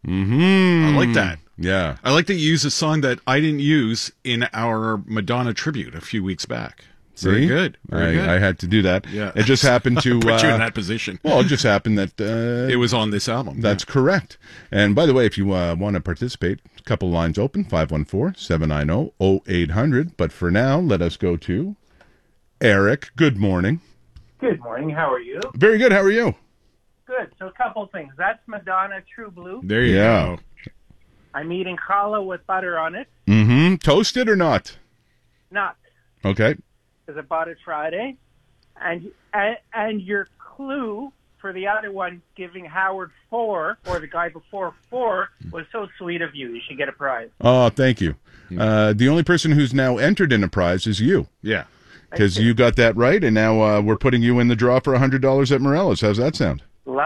I like that. Yeah. I like that you use a song that I didn't use in our Madonna tribute a few weeks back. Very See? good. Very good. I had to do that. Yeah. It just happened to put you in that position. Well, it just happened that It was on this album. That's correct. And by the way, if you want to participate, a couple lines open, 514-790-0800. But for now, let us go to Eric. Good morning. Good morning. How are you? Very good. How are you? Good. So a couple things. That's Madonna True Blue. There you go. I'm eating challah with butter on it. Mm-hmm. Toasted or not? Not, Okay. because I bought it Friday. And your clue for the other one, giving Howard 4, or the guy before 4, was so sweet of you. You should get a prize. Oh, thank you. The only person who's now entered in a prize is you. Yeah. Because you got that right, and now we're putting you in the draw for $100 at Morello's. How's that sound?